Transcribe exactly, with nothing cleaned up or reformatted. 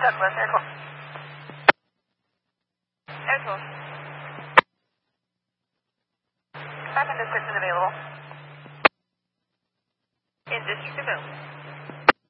Douglas, Air twelve. Air twelve. five hundred six is available. In district available.